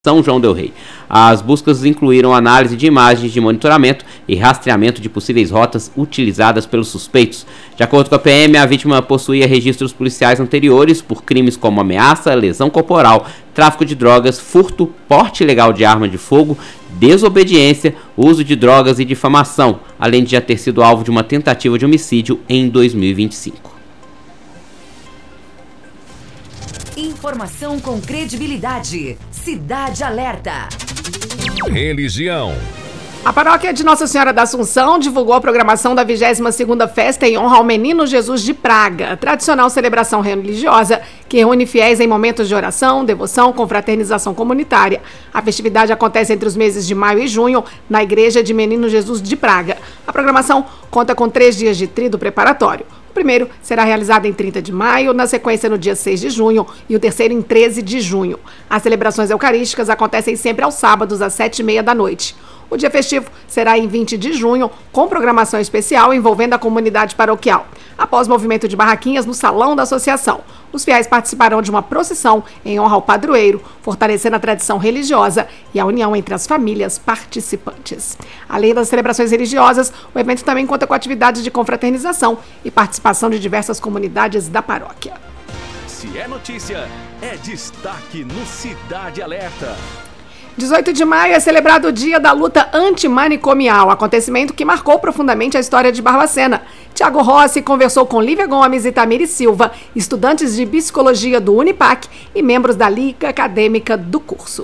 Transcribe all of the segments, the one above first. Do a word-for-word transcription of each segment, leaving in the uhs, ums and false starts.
São João del Rei. As buscas incluíram análise de imagens de monitoramento e rastreamento de possíveis rotas utilizadas pelos suspeitos. De acordo com a P M, a vítima possuía registros policiais anteriores por crimes como ameaça, lesão corporal, tráfico de drogas, furto, porte ilegal de arma de fogo, desobediência, uso de drogas e difamação, além de já ter sido alvo de uma tentativa de homicídio em dois mil e vinte e cinco. Informação com credibilidade. Cidade Alerta. Religião. A paróquia de Nossa Senhora da Assunção divulgou a programação da vigésima segunda festa em honra ao Menino Jesus de Praga, tradicional celebração religiosa que reúne fiéis em momentos de oração, devoção, confraternização comunitária. A festividade acontece entre os meses de maio e junho na Igreja de Menino Jesus de Praga. A programação conta com três dias de tríduo preparatório. O primeiro será realizado em trinta de maio, na sequência no dia seis de junho e o terceiro em treze de junho. As celebrações eucarísticas acontecem sempre aos sábados às sete e meia da noite. O dia festivo será em vinte de junho, com programação especial envolvendo a comunidade paroquial. Após movimento de barraquinhas no salão da associação, os fiéis participarão de uma procissão em honra ao padroeiro, fortalecendo a tradição religiosa e a união entre as famílias participantes. Além das celebrações religiosas, o evento também conta com atividades de confraternização e participação de diversas comunidades da paróquia. Se é notícia, é destaque no Cidade Alerta. dezoito de maio é celebrado o Dia da Luta Antimanicomial, acontecimento que marcou profundamente a história de Barbacena. Tiago Rossi conversou com Lívia Gomes e Tamiri Silva, estudantes de psicologia do Unipac e membros da Liga Acadêmica do curso.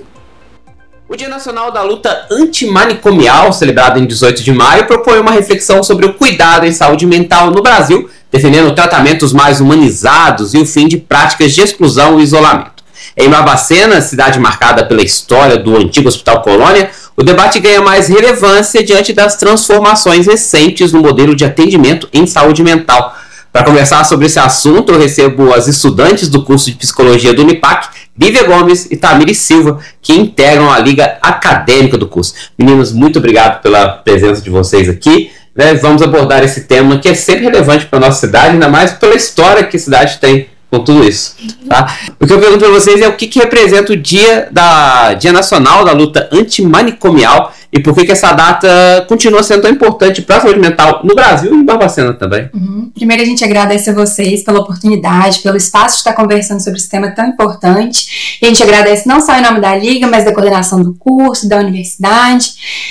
O Dia Nacional da Luta Antimanicomial, celebrado em dezoito de maio, propõe uma reflexão sobre o cuidado em saúde mental no Brasil, defendendo tratamentos mais humanizados e o fim de práticas de exclusão e isolamento. Em Barbacena, cidade marcada pela história do antigo Hospital Colônia, o debate ganha mais relevância diante das transformações recentes no modelo de atendimento em saúde mental. Para conversar sobre esse assunto, eu recebo as estudantes do curso de Psicologia do Unipac, Lívia Gomes e Tamiri Silva, que integram a Liga Acadêmica do curso. Meninos, muito obrigado pela presença de vocês aqui. Vamos abordar esse tema que é sempre relevante para a nossa cidade, ainda mais pela história que a cidade tem com tudo isso, tá? O que eu pergunto para vocês é o que, que representa o dia, da, dia Nacional da Luta Antimanicomial e por que, que essa data continua sendo tão importante para a saúde mental no Brasil e em Barbacena também. Uhum. Primeiro a gente agradece a vocês pela oportunidade, pelo espaço de estar conversando sobre esse tema tão importante. E a gente agradece não só em nome da Liga, mas da coordenação do curso, da universidade.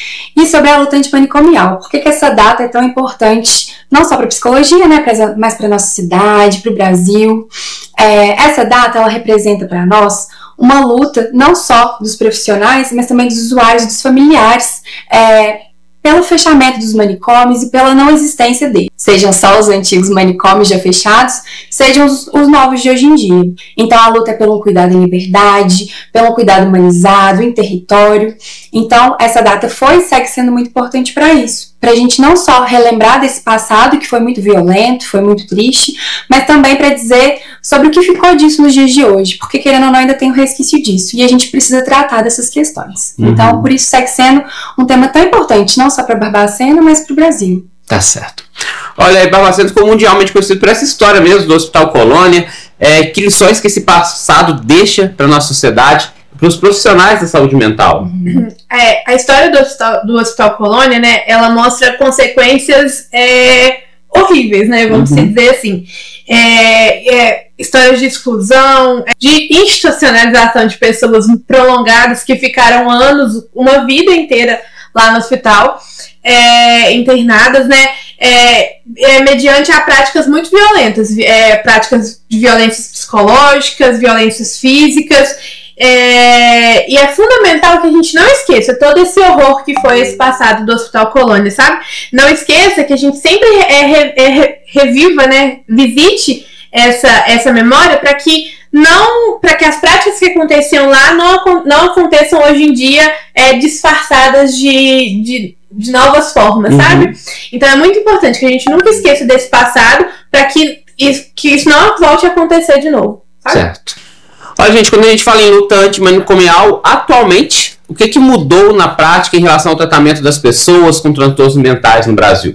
E sobre a luta antimanicomial, por que, que essa data é tão importante, não só para a psicologia, né, mas para a nossa cidade, para o Brasil. É, essa data, ela representa para nós uma luta não só dos profissionais, mas também dos usuários e dos familiares, é, pelo fechamento dos manicômios e pela não existência deles. Sejam só os antigos manicômios já fechados, sejam os, os novos de hoje em dia. Então a luta é pelo cuidado em liberdade, pelo cuidado humanizado, em território. Então essa data foi e segue sendo muito importante para isso. Para a gente não só relembrar desse passado que foi muito violento, foi muito triste, mas também para dizer sobre o que ficou disso nos dias de hoje, porque querendo ou não ainda tem um resquício disso e a gente precisa tratar dessas questões. Uhum. Então por isso segue sendo um tema tão importante, não só para Barbacena, mas para o Brasil. Tá certo. Olha, aí Barbacena ficou mundialmente conhecido por essa história mesmo do Hospital Colônia. É, que lições que esse passado deixa para a nossa sociedade, para os profissionais da saúde mental? Uhum. É, a história do Hospital, do Hospital Colônia, né, ela mostra consequências é, horríveis, né, vamos uhum. dizer assim. É, é, histórias de exclusão, de institucionalização de pessoas prolongadas que ficaram anos, uma vida inteira lá no hospital, é, internadas, né, é, é, mediante a práticas muito violentas, é, práticas de violências psicológicas, violências físicas, é, e é fundamental que a gente não esqueça todo esse horror que foi esse passado do Hospital Colônia, sabe? Não esqueça que a gente sempre é, é, reviva, né, visite essa, essa memória para que não, para que as práticas que aconteciam lá não, não aconteçam hoje em dia é, disfarçadas de, de, de novas formas, uhum. sabe? Então é muito importante que a gente nunca esqueça desse passado para que isso, que isso não volte a acontecer de novo, sabe? Certo. Olha, gente, quando a gente fala em luta antimanicomial, atualmente, o que, que mudou na prática em relação ao tratamento das pessoas com transtornos mentais no Brasil?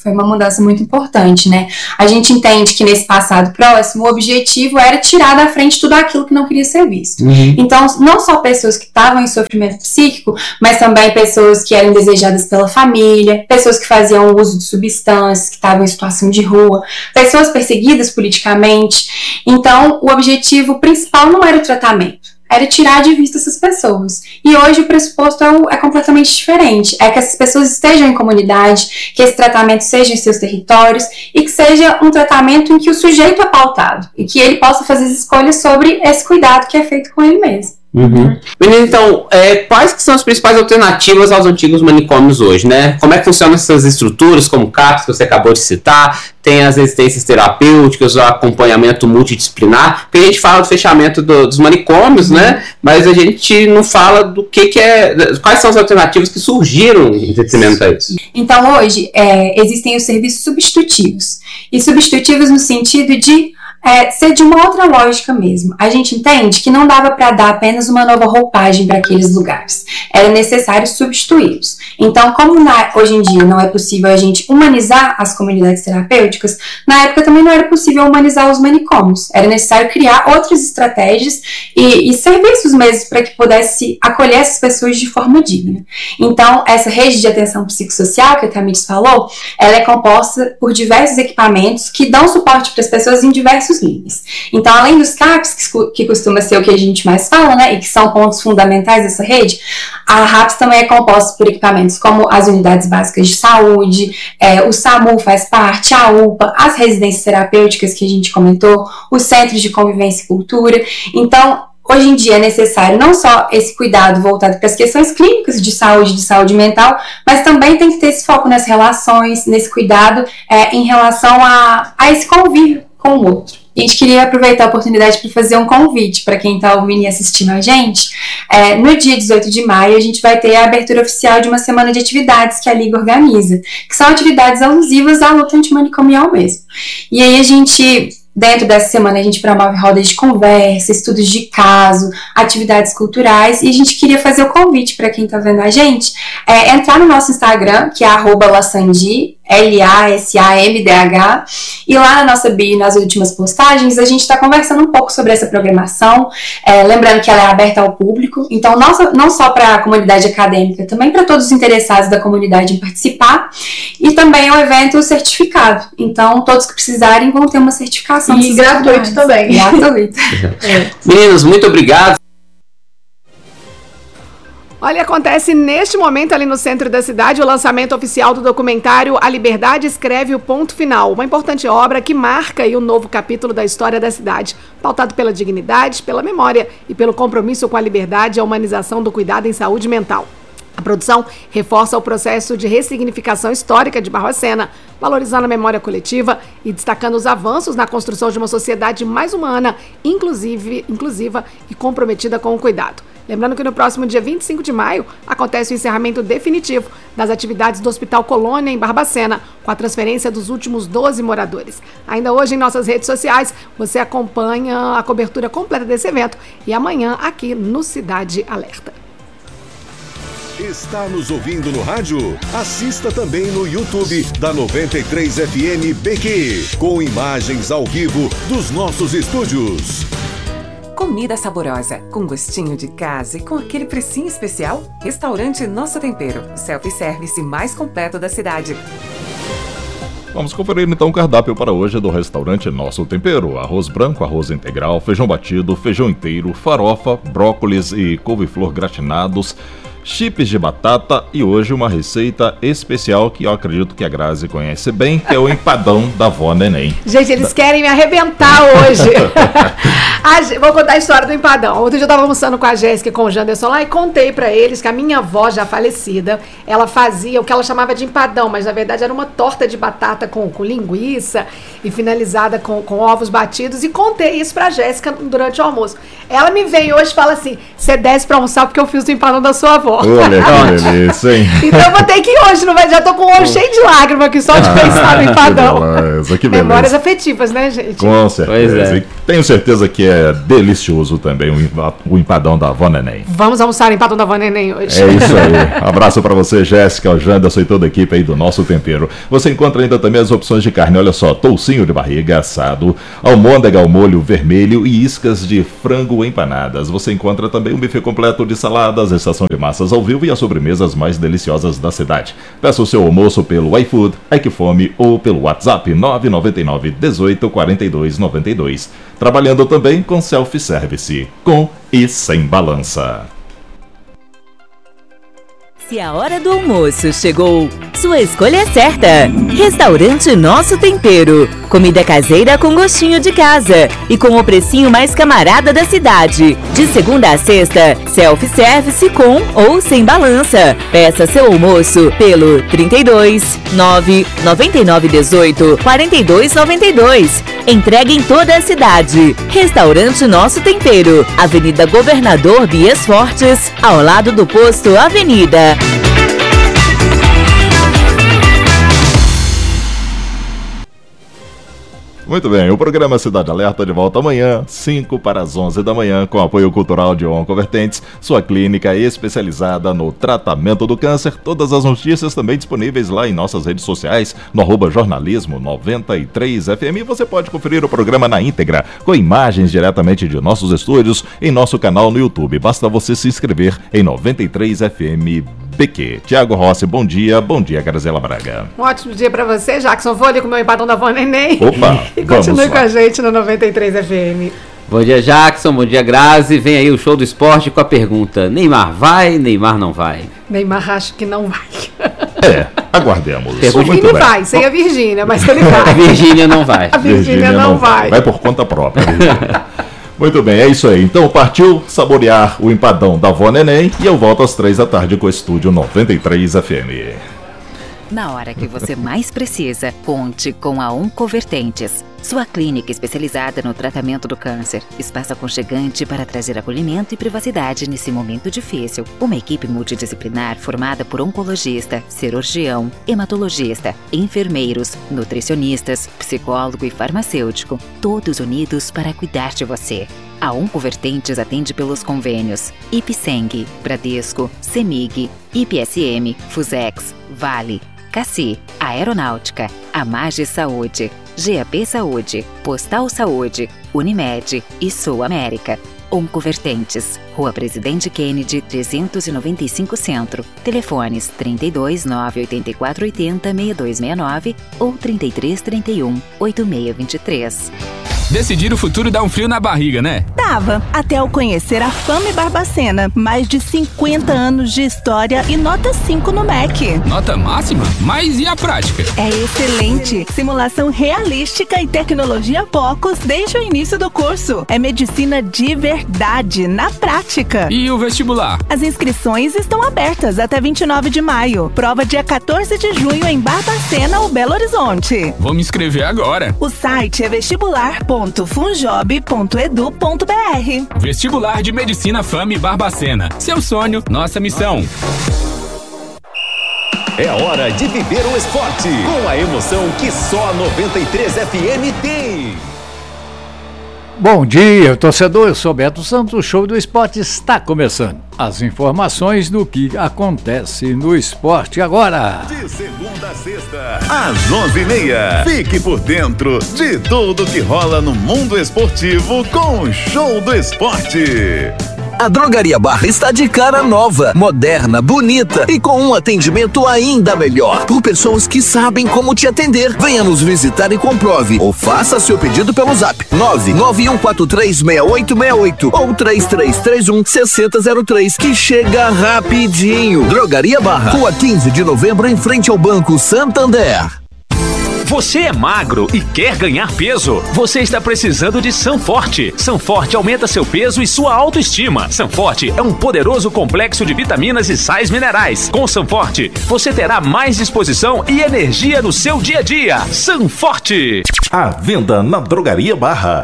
foi uma mudança muito importante, né? A gente entende que nesse passado próximo, o objetivo era tirar da frente tudo aquilo que não queria ser visto. Uhum. Então, não só pessoas que estavam em sofrimento psíquico, mas também pessoas que eram desejadas pela família, pessoas que faziam uso de substâncias, que estavam em situação de rua, pessoas perseguidas politicamente. Então, o objetivo principal não era o tratamento, era tirar de vista essas pessoas. E hoje o pressuposto é, o, é completamente diferente. É que essas pessoas estejam em comunidade, que esse tratamento seja em seus territórios e que seja um tratamento em que o sujeito é pautado e que ele possa fazer as escolhas sobre esse cuidado que é feito com ele mesmo. Uhum. Menina, então, é, quais que são as principais alternativas aos antigos manicômios hoje, né? Como é que funcionam essas estruturas, como o CAPS, que você acabou de citar, tem as resistências terapêuticas, o acompanhamento multidisciplinar, porque a gente fala do fechamento do, dos manicômios, né? Mas a gente não fala do que, que é, quais são as alternativas que surgiram em detrimento a isso. Então, hoje, é, existem os serviços substitutivos, e substitutivos no sentido de É, ser de uma outra lógica mesmo. A gente entende que não dava para dar apenas uma nova roupagem para aqueles lugares. Era necessário substituí-los. Então, como na, hoje em dia não é possível a gente humanizar as comunidades terapêuticas, na época também não era possível humanizar os manicômios. Era necessário criar outras estratégias e, e serviços mesmo para que pudesse acolher essas pessoas de forma digna. Então, essa rede de atenção psicossocial que a Tamires falou, ela é composta por diversos equipamentos que dão suporte para as pessoas em diversos níveis. Então, além dos CAPs, que, que costuma ser o que a gente mais fala, né, e que são pontos fundamentais dessa rede, a RAPS também é composta por equipamentos como as unidades básicas de saúde, é, o SAMU faz parte, a UPA, as residências terapêuticas que a gente comentou, os centros de convivência e cultura. Então, hoje em dia é necessário não só esse cuidado voltado para as questões clínicas de saúde, de saúde mental, mas também tem que ter esse foco nas relações, nesse cuidado é, em relação a, a esse convívio com o outro. A gente queria aproveitar a oportunidade para fazer um convite para quem está ouvindo e assistindo a gente. É, no dia dezoito de maio, a gente vai ter a abertura oficial de uma semana de atividades que a Liga organiza, que são atividades alusivas à luta antimanicomial mesmo. E aí a gente, dentro dessa semana, a gente promove rodas de conversa, estudos de caso, atividades culturais, e a gente queria fazer o convite para quem está vendo a gente, é, entrar no nosso Instagram, que é arroba lassandi, L A S A M D H, e lá na nossa bio, nas últimas postagens, a gente está conversando um pouco sobre essa programação, é, lembrando que ela é aberta ao público, então não só, não só para a comunidade acadêmica, também para todos os interessados da comunidade em participar, e também é um evento certificado, então todos que precisarem vão ter uma certificação. E gratuito também. Gratuito. É. Meninos, muito obrigado. Olha, acontece neste momento ali no centro da cidade o lançamento oficial do documentário A Liberdade Escreve o Ponto Final, uma importante obra que marca aí o novo capítulo da história da cidade, pautado pela dignidade, pela memória e pelo compromisso com a liberdade e a humanização do cuidado em saúde mental. A produção reforça o processo de ressignificação histórica de Barbacena, valorizando a memória coletiva e destacando os avanços na construção de uma sociedade mais humana, inclusive, inclusiva e comprometida com o cuidado. Lembrando que no próximo dia vinte e cinco de maio acontece o encerramento definitivo das atividades do Hospital Colônia em Barbacena, com a transferência dos últimos doze moradores. Ainda hoje em nossas redes sociais você acompanha a cobertura completa desse evento e amanhã aqui no Cidade Alerta. Está nos ouvindo no rádio? Assista também no YouTube da noventa e três F M B Q, com imagens ao vivo dos nossos estúdios. Comida saborosa, com gostinho de casa e com aquele precinho especial? Restaurante Nosso Tempero, o self-service mais completo da cidade. Vamos conferir então o cardápio para hoje do restaurante Nosso Tempero. Arroz branco, arroz integral, feijão batido, feijão inteiro, farofa, brócolis e couve-flor gratinados, chips de batata e hoje uma receita especial que eu acredito que a Grazi conhece bem, que é o empadão da vó Neném. Gente, eles querem me arrebentar hoje. a, vou contar a história do empadão. Outro dia eu tava almoçando com a Jéssica e com o Janderson lá e contei pra eles que a minha avó, já falecida, ela fazia o que ela chamava de empadão, mas na verdade era uma torta de batata com, com linguiça e finalizada com, com ovos batidos, e contei isso pra Jéssica durante o almoço. Ela me veio hoje e fala assim: você desce pra almoçar porque eu fiz o empadão da sua avó. favor. Olha que delícia, hein? Então eu vou ter que ir hoje, não vai? Já tô com o olho cheio de lágrimas aqui só de pensar no empadão. Que beleza, que beleza. Memórias afetivas, né, gente? Com certeza. É. E tenho certeza que é delicioso também o empa- o empadão da Vó Neném. Vamos almoçar empadão da Vó Neném hoje. É isso aí. Abraço pra você, Jéssica, o Janderson e toda a equipe aí do Nosso Tempero. Você encontra ainda também as opções de carne. Olha só, toucinho de barriga assado, almôndega ao molho vermelho e iscas de frango empanadas. Você encontra também um buffet completo de saladas, estação de massas ao vivo e as sobremesas mais deliciosas da cidade. Peça o seu almoço pelo iFood, iQfome ou pelo WhatsApp nove nove nove, dezoito, quarenta e dois, noventa e dois. Trabalhando também com self-service, com e sem balança. Se a hora do almoço chegou, sua escolha é certa. Restaurante Nosso Tempero. Comida caseira com gostinho de casa e com o precinho mais camarada da cidade. De segunda a sexta, self-service com ou sem balança. Peça seu almoço pelo trinta e dois, nove, noventa e nove, dezoito, quarenta e dois, noventa e dois. Entrega em toda a cidade. Restaurante Nosso Tempero. Avenida Governador Bias Fortes, ao lado do posto Avenida. Muito bem, o programa Cidade Alerta de volta amanhã, cinco para as onze da manhã, com apoio cultural de Oncovertentes, sua clínica especializada no tratamento do câncer. Todas as notícias também disponíveis lá em nossas redes sociais, no arroba jornalismo noventa e três F M. E você pode conferir o programa na íntegra, com imagens diretamente de nossos estúdios, em nosso canal no YouTube. Basta você se inscrever em noventa e três F M B Q. Tiago Rossi, bom dia. Bom dia, Graziela Braga. Um ótimo dia pra você, Jackson. Vou ali com o meu empadão da Vó Neném. Opa, E vamos continue lá. com a gente no noventa e três F M. Bom dia, Jackson. Bom dia, Grazi. Vem aí o show do esporte com a pergunta: Neymar vai, Neymar não vai? Neymar acho que não vai. É, aguardemos. O Pergunta- Muito Vini bem. vai, sem a Virgínia, mas ele A vai. Virgínia não vai. A Virgínia não vai. Vai por conta própria. Muito bem, é isso aí. Então partiu saborear o empadão da Vó Neném e eu volto às três da tarde com o Estúdio noventa e três F M. Na hora que você mais precisa, conte com a Oncovertentes, sua clínica especializada no tratamento do câncer. Espaço aconchegante para trazer acolhimento e privacidade nesse momento difícil. Uma equipe multidisciplinar formada por oncologista, cirurgião, hematologista, enfermeiros, nutricionistas, psicólogo e farmacêutico, todos unidos para cuidar de você. A Oncovertentes atende pelos convênios Ipseng, Bradesco, Semig, I P S M, Fusex, Vale, Cassi, Aeronáutica, Amage Saúde, G A P Saúde, Postal Saúde, Unimed e Sul América. Oncovertentes, Rua Presidente Kennedy, trezentos e noventa e cinco Centro. Telefones trinta e dois, nove, oitenta e quatro, oitenta, sessenta e dois sessenta e nove ou trinta e três, trinta e um, oitenta e seis vinte e três. Decidir o futuro dá um frio na barriga, né? Dava, até ao conhecer a Fame Barbacena. Mais de cinquenta anos de história e nota cinco no M E C. Nota máxima? Mas e a prática? É excelente. Simulação realística e tecnologia Pocos desde o início do curso. É medicina de verdade, na prática. E o vestibular? As inscrições estão abertas até vinte e nove de maio. Prova dia quatorze de junho em Barbacena ou Belo Horizonte. Vou me inscrever agora. O site é vestibular ponto funjob ponto edu ponto br. Vestibular de Medicina Fame Barbacena. Seu sonho, nossa missão. É hora de viver o esporte com a emoção que só a noventa e três F M tem. Bom dia, torcedor. Eu sou Beto Santos. O Show do Esporte está começando. As informações do que acontece no esporte agora. De segunda a sexta, às onze e meia. Fique por dentro de tudo que rola no mundo esportivo com o Show do Esporte. A Drogaria Barra está de cara nova, moderna, bonita e com um atendimento ainda melhor. Por pessoas que sabem como te atender. Venha nos visitar e comprove. Ou faça seu pedido pelo zap nove nove um quatro três, seis oito seis oito ou três três três um, seis zero zero três, que chega rapidinho. Drogaria Barra, Rua quinze de novembro, em frente ao Banco Santander. Você é magro e quer ganhar peso? Você está precisando de Sanforte. Sanforte aumenta seu peso e sua autoestima. Sanforte é um poderoso complexo de vitaminas e sais minerais. Com Sanforte, você terá mais disposição e energia no seu dia a dia. Sanforte! À venda na Drogaria Barra.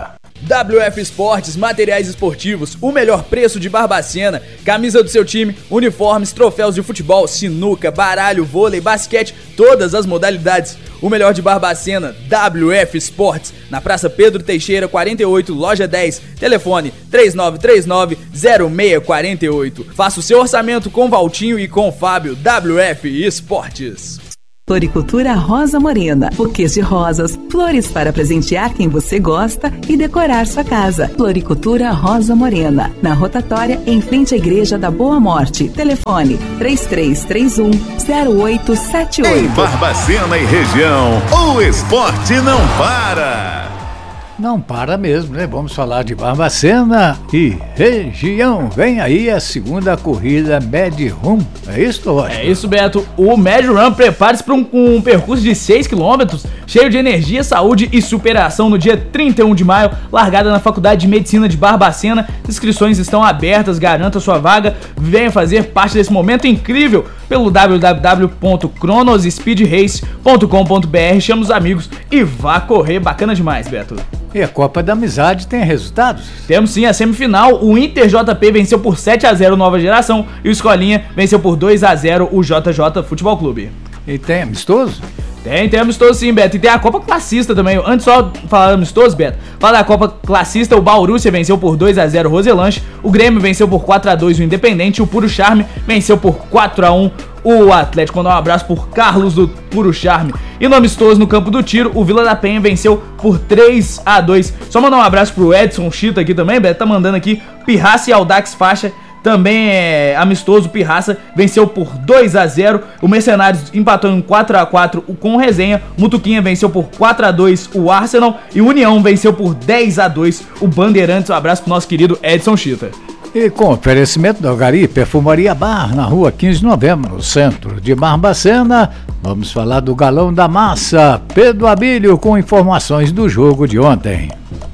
W F Esportes, materiais esportivos, o melhor preço de Barbacena, camisa do seu time, uniformes, troféus de futebol, sinuca, baralho, vôlei, basquete, todas as modalidades. O melhor de Barbacena, W F Esportes, na Praça Pedro Teixeira, quarenta e oito, loja dez, telefone três nove três nove, zero seis quatro oito. Faça o seu orçamento com Valtinho e com Fábio, W F Esportes. Floricultura Rosa Morena, buquês de rosas, flores para presentear quem você gosta e decorar sua casa. Floricultura Rosa Morena, na rotatória em frente à Igreja da Boa Morte. Telefone três três três um, zero oito sete oito. Em Barbacena e região, o esporte não para. Não para mesmo, né? Vamos falar de Barbacena e região. Vem aí a segunda corrida Med Run. É isso, Rocha? É isso, Beto. O Med Run prepare-se para um, um percurso de seis quilômetros, cheio de energia, saúde e superação no dia trinta e um de maio, largada na Faculdade de Medicina de Barbacena. Inscrições estão abertas, garanta sua vaga. Venha fazer parte desse momento incrível pelo w w w ponto cronos speed race ponto com ponto b r. Chama os amigos e vá correr. Bacana demais, Beto. E a Copa da Amizade tem resultados? Temos sim a semifinal. O Inter J P venceu por sete a zero o Nova Geração e o Escolinha venceu por dois a zero o J J Futebol Clube. E tem amistoso? Tem, tem amistoso sim, Beto. E tem a Copa Classista também. Antes só de falar amistoso, Beto, fala da Copa Classista. O Baurúcia venceu por dois a zero o Roselanche. O Grêmio venceu por quatro a dois o Independente. O Puro Charme venceu por quatro a um o Atlético. Mandar um abraço por Carlos do Puro Charme. E no amistoso no Campo do Tiro, o Vila da Penha venceu por três a dois. Só mandar um abraço pro Edson Chita aqui também, Beto. Tá mandando aqui Pirraça e Audax Faixa. Também é amistoso, Pirraça venceu por dois a zero. O Mercenários empatou em quatro a quatro com o Resenha. Mutuquinha venceu por quatro a dois o Arsenal. E o União venceu por dez a dois o Bandeirantes. Um abraço pro nosso querido Edson Chita. E com oferecimento da Algari Perfumaria Bar, na rua quinze de novembro, no centro de Barbacena, vamos falar do Galão da Massa. Pedro Abílio com informações do jogo de ontem.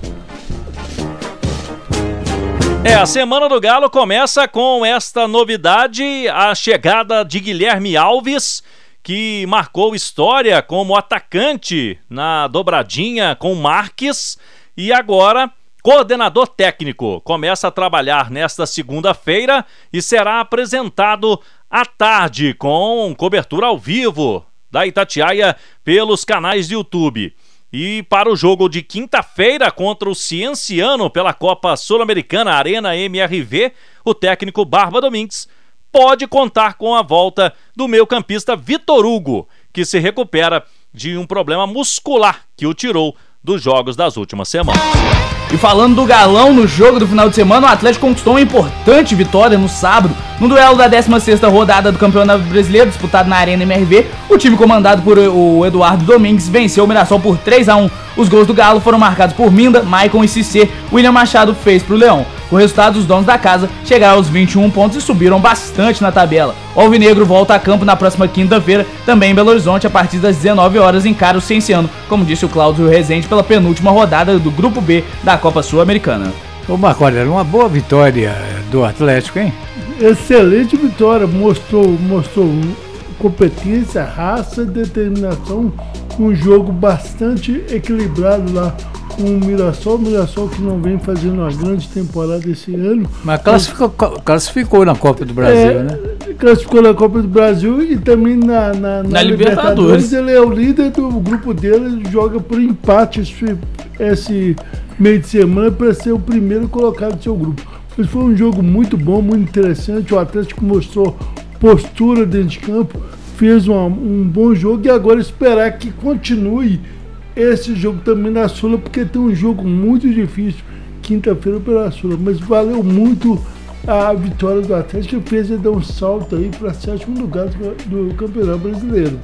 É, a Semana do Galo começa com esta novidade, a chegada de Guilherme Alves, que marcou história como atacante na dobradinha com Marques e agora coordenador técnico. Começa a trabalhar nesta segunda-feira e será apresentado à tarde com cobertura ao vivo da Itatiaia pelos canais de YouTube. E para o jogo de quinta-feira contra o Cienciano pela Copa Sul-Americana Arena M R V, o técnico Barba Domingues pode contar com a volta do meio-campista Vitor Hugo, que se recupera de um problema muscular que o tirou dos jogos das últimas semanas. E falando do Galão, no jogo do final de semana, o Atlético conquistou uma importante vitória no sábado, no duelo da décima sexta rodada do Campeonato Brasileiro, disputado na Arena M R V. O time comandado por o Eduardo Domingues venceu o Mirassol por três a um. Os gols do Galo foram marcados por Minda, Maicon e Cissé. William Machado fez pro Leão. Com o resultado, os donos da casa chegaram aos vinte e um pontos e subiram bastante na tabela. O Alvinegro volta a campo na próxima quinta-feira, também em Belo Horizonte, a partir das dezenove horas, encara o Cienciano, como disse o Cláudio Rezende, pela penúltima rodada do Grupo B da Copa Sul-Americana. Ô Marco Aurélio, uma boa vitória do Atlético, hein? Excelente vitória, mostrou, mostrou competência, raça, determinação, um jogo bastante equilibrado lá com o Mirassol, o Mirassol que não vem fazendo uma grande temporada esse ano. Mas classificou, classificou na Copa do Brasil, é, né? Classificou na Copa do Brasil e também na, na, na, na Libertadores. Libertadores. Ele é o líder do grupo dele, ele joga por empate esse, esse meio de semana para ser o primeiro colocado do seu grupo. Mas foi um jogo muito bom, muito interessante. O Atlético mostrou postura dentro de campo, fez uma, um bom jogo e agora esperar que continue esse jogo também na Sula, porque tem um jogo muito difícil quinta-feira pela Sula, mas valeu muito a vitória do Atlético, que fez ele dar um salto aí para sétimo lugar do, do Campeonato Brasileiro.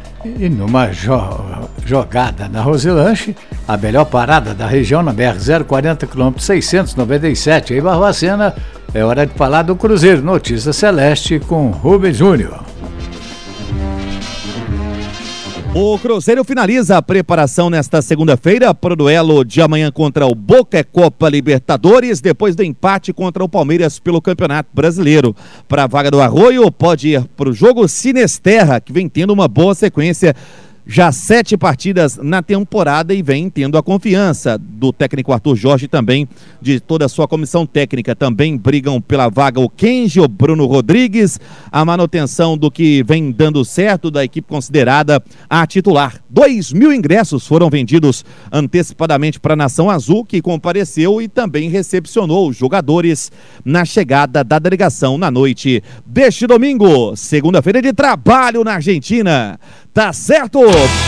E numa jo- jogada na Roselanche, a melhor parada da região na B R zero quarenta quilômetros seiscentos e noventa e sete em Barbacena, é hora de falar do Cruzeiro. Notícia Celeste com Rubens Júnior. O Cruzeiro finaliza a preparação nesta segunda-feira para o duelo de amanhã contra o Boca Copa Libertadores, depois do empate contra o Palmeiras pelo Campeonato Brasileiro. Para a vaga do Arroio, pode ir para o jogo Sinesterra, que vem tendo uma boa sequência já sete partidas na temporada e vem tendo a confiança do técnico Arthur Jorge e também de toda a sua comissão técnica. Também brigam pela vaga o Kenji, o Bruno Rodrigues, a manutenção do que vem dando certo da equipe considerada a titular. Dois mil ingressos foram vendidos antecipadamente para a Nação Azul, que compareceu e também recepcionou os jogadores na chegada da delegação na noite deste domingo, segunda-feira de trabalho na Argentina. Tá certo?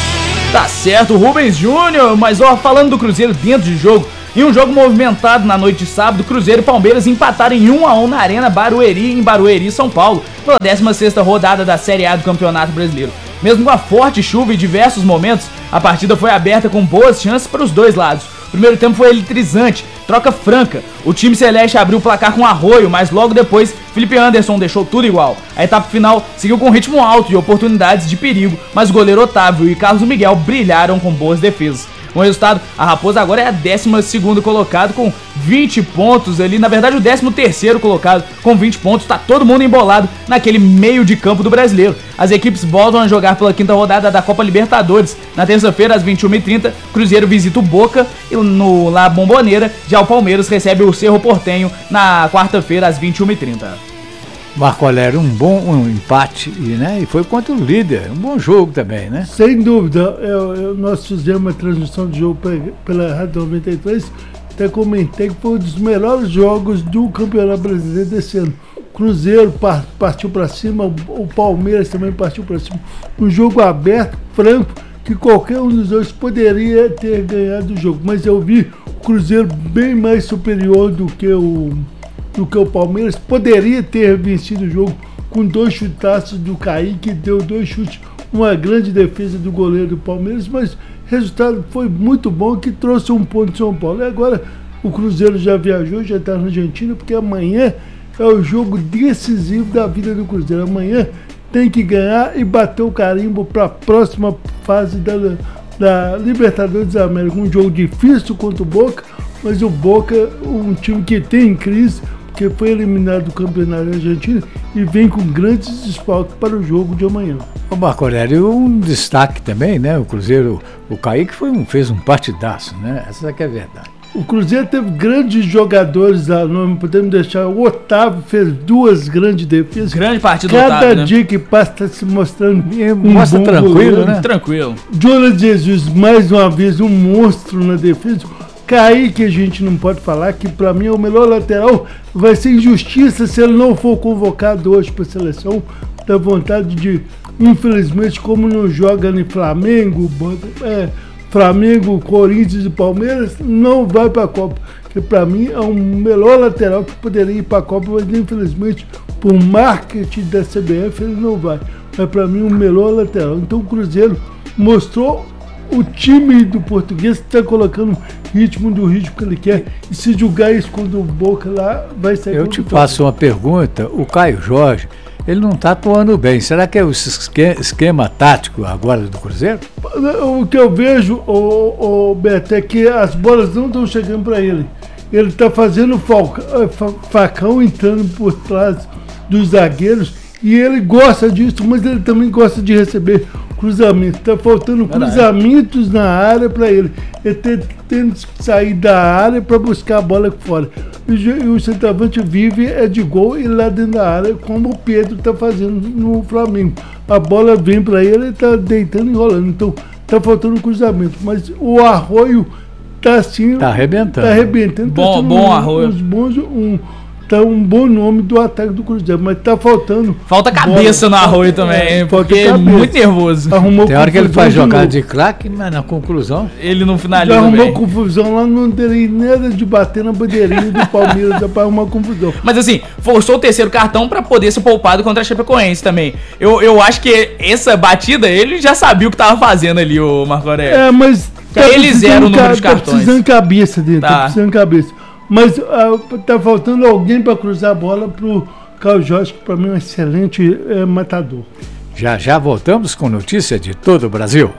Tá certo, Rubens Júnior, mas ó, falando do Cruzeiro dentro de jogo, em um jogo movimentado na noite de sábado, Cruzeiro e Palmeiras empataram em um a um na Arena Barueri, em Barueri, São Paulo, pela décima sexta rodada da Série A do Campeonato Brasileiro. Mesmo com a forte chuva e diversos momentos, a partida foi aberta com boas chances para os dois lados. O primeiro tempo foi eletrizante, troca franca. O time celeste abriu o placar com Arroio, mas logo depois, Felipe Anderson deixou tudo igual. A etapa final seguiu com ritmo alto e oportunidades de perigo, mas o goleiro Otávio e Carlos Miguel brilharam com boas defesas. Com o resultado, a Raposa agora é a décima segunda colocado com vinte pontos ali, na verdade o décimo terceiro colocado com vinte pontos, tá todo mundo embolado naquele meio de campo do Brasileiro. As equipes voltam a jogar pela quinta rodada da Copa Libertadores. Na terça-feira, às vinte e uma e trinta, Cruzeiro visita o Boca e no La Bombonera, já o Palmeiras recebe o Cerro Porteño na quarta-feira, às vinte e uma e trinta. Marco Aurélio, um bom um empate e, né, e foi contra o líder, um bom jogo também, né? Sem dúvida, eu, eu, nós fizemos uma transmissão de jogo pela Rádio noventa e três, até comentei que foi um dos melhores jogos do Campeonato Brasileiro desse ano. Cruzeiro partiu para cima, o Palmeiras também partiu para cima. Um jogo aberto, franco, que qualquer um dos dois poderia ter ganhado o jogo, mas eu vi o Cruzeiro bem mais superior do que o... do que o Palmeiras, poderia ter vencido o jogo com dois chutaços do Kaique, deu dois chutes, uma grande defesa do goleiro do Palmeiras, mas o resultado foi muito bom, que trouxe um ponto de São Paulo. E agora o Cruzeiro já viajou, já está na Argentina, porque amanhã é o jogo decisivo da vida do Cruzeiro. Amanhã tem que ganhar e bater o carimbo para a próxima fase da, da Libertadores da América. Um jogo difícil contra o Boca, mas o Boca, um time que tem crise, que foi eliminado do Campeonato Argentino e vem com grandes desfalques para o jogo de amanhã. O Marco Aurélio, um destaque também, né? O Cruzeiro, o Kaique foi um, fez um partidaço, né? Essa é que é a verdade. O Cruzeiro teve grandes jogadores lá, não podemos deixar. O Otávio fez duas grandes defesas. Grande partida do Otávio, Cada né? dia que passa está se mostrando um Mostra bom tranquilo, goleiro. né? Tranquilo. Jonas Jesus, mais uma vez, um monstro na defesa. Kaique, a gente não pode falar, que para mim é o melhor lateral. Vai ser injustiça se ele não for convocado hoje para a seleção. Dá vontade de, infelizmente, como não joga no Flamengo, é, Flamengo, Corinthians e Palmeiras, não vai para a Copa. Que para mim é o melhor lateral que poderia ir para a Copa, mas infelizmente, por marketing da C B F, ele não vai. Mas para mim, o melhor lateral. Então o Cruzeiro mostrou o time do português está colocando ritmo do ritmo que ele quer, e se julgar isso quando o Boca lá vai sair. Eu te faço uma pergunta, o Caio Jorge, ele não está atuando bem, será que é o esquema, esquema tático agora do Cruzeiro? O que eu vejo, o, o Beto, é que as bolas não estão chegando para ele, ele está fazendo falca, facão entrando por trás dos zagueiros, e ele gosta disso, mas ele também gosta de receber cruzamento. Está faltando cruzamentos na área para ele. Ele tem, tendo que sair da área para buscar a bola fora. E o centroavante vive é de gol e lá dentro da área, como o Pedro está fazendo no Flamengo. A bola vem para ele, ele está deitando e enrolando. Então está faltando cruzamento. Mas o Arroio está assim. Está arrebentando. Está arrebentando. Bom, tá bom um, Arroio. Uns bons, um, tá um bom nome do ataque do Cruzeiro, mas tá faltando. Falta cabeça bola, no Arroio também, é, porque é muito nervoso. Arrumou Tem hora que ele faz jogada de craque, mas na conclusão. Ele não finaliza. Já arrumou bem. confusão lá, não teria nada de bater na bandeirinha do Palmeiras para arrumar confusão. Mas assim, forçou o terceiro cartão para poder ser poupado contra a Chapecoense também. Eu, eu acho que essa batida, ele já sabia o que tava fazendo ali, o Marco Aurélio. É, mas. Tá ele zera o número de cartões. Tá precisando cabeça dele, tá, tá precisando cabeça. Mas uh, tá faltando alguém para cruzar a bola pro Caio Jorge, que para mim é um excelente é, matador. Já já voltamos com notícia de todo o Brasil.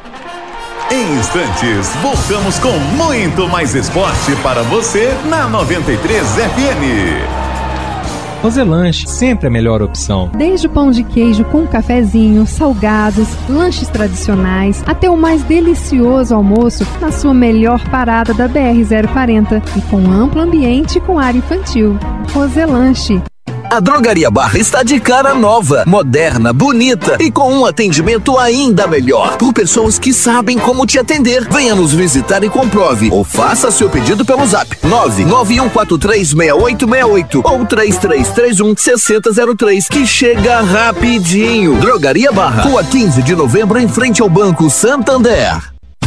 Em instantes, voltamos com muito mais esporte para você na noventa e três F M. Roselanche, sempre a melhor opção. Desde o pão de queijo com cafezinho, salgados, lanches tradicionais, até o mais delicioso almoço na sua melhor parada da B R zero quarenta e com amplo ambiente com área infantil. Roselanche. A Drogaria Barra está de cara nova, moderna, bonita e com um atendimento ainda melhor. Por pessoas que sabem como te atender. Venha nos visitar e comprove. Ou faça seu pedido pelo zap nove nove um quatro três seis oito seis oito ou três três três um seis zero zero três, que chega rapidinho. Drogaria Barra, Rua quinze de novembro, em frente ao Banco Santander.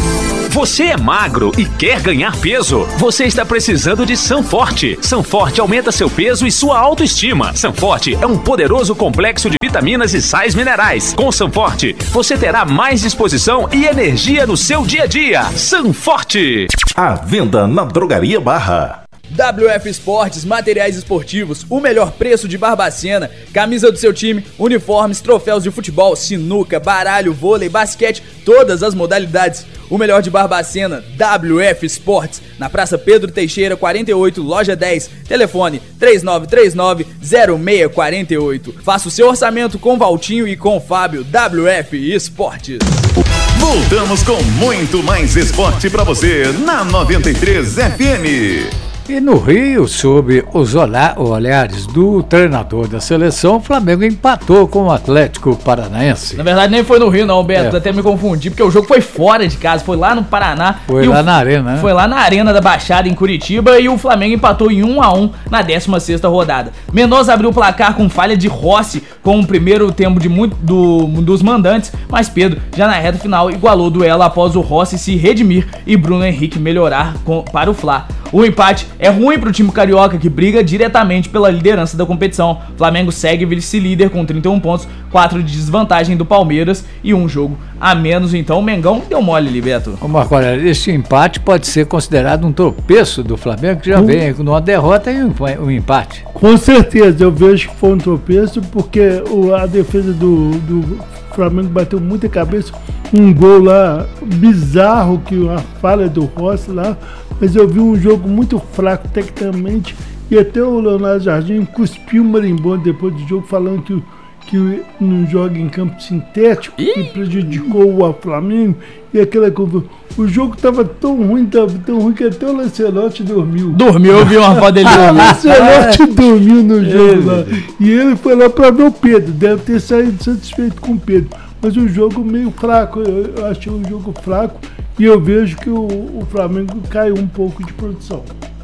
Você é magro e quer ganhar peso? Você está precisando de Sanforte. Sanforte aumenta seu peso e sua autoestima. Sanforte é um poderoso complexo de vitaminas e sais minerais. Com Sanforte, você terá mais disposição e energia no seu dia a dia. Sanforte. À venda na Drogaria Barra. W F Esportes, materiais esportivos, o melhor preço de Barbacena, camisa do seu time, uniformes, troféus de futebol, sinuca, baralho, vôlei, basquete, todas as modalidades. O melhor de Barbacena, W F Esportes, na Praça Pedro Teixeira, quarenta e oito, loja dez, telefone três nove três nove zero seis quatro oito. Faça o seu orçamento com Valtinho e com Fábio. W F Esportes. Voltamos com muito mais esporte pra você na noventa e três F M. E no Rio, sob os olhares do treinador da seleção, o Flamengo empatou com o Atlético Paranaense. Na verdade, nem foi no Rio não, Beto, é. até me confundi, porque o jogo foi fora de casa, foi lá no Paraná. Foi lá o... na Arena, né? Foi lá na Arena da Baixada, em Curitiba, e o Flamengo empatou em um a um na décima sexta rodada. Mendonça abriu o placar com falha de Rossi, com o primeiro tempo de muito, do, dos mandantes, mas Pedro, já na reta final, igualou o duelo após o Rossi se redimir e Bruno Henrique melhorar com, para o Fla. O empate é ruim para o time carioca, que briga diretamente pela liderança da competição. Flamengo segue vice-líder com trinta e um pontos, quatro de desvantagem do Palmeiras e um jogo a menos. Então o Mengão deu mole ali, Beto. Ô Marco Aurélio, este empate pode ser considerado um tropeço do Flamengo, que já vem numa derrota e um, um empate. Com certeza, eu vejo que foi um tropeço, porque o, a defesa do, do Flamengo bateu muita cabeça. Um gol lá bizarro, que a falha do Rossi lá, mas eu vi um jogo muito fraco tecnicamente, e até o Leonardo Jardim cuspiu o marimbondo depois do jogo, falando que, que não joga em campo sintético, Ih! que prejudicou o Flamengo, e aquela coisa. O jogo estava tão ruim, tava tão ruim que até o Lancelotti dormiu. Dormiu, eu vi uma foto dele dormir. O Lancelotti dormiu no jogo lá, e ele foi lá para ver o Pedro, deve ter saído satisfeito com o Pedro. Mas o jogo meio fraco, eu, eu achei um jogo fraco, e eu vejo que o, o Flamengo caiu um pouco de produção.